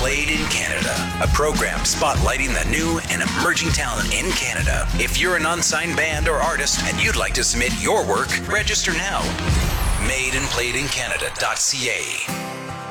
Played in Canada, a program spotlighting the new and emerging talent in Canada. If you're an unsigned band or artist and you'd like to submit your work, register now. Madandplayedincanada.ca.